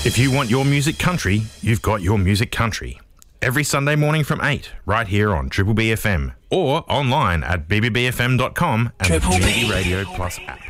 If you want your music country, you've got your music country. Every Sunday morning from 8, right here on Triple B FM, or online at bbbfm.com and the Community Radio Plus app.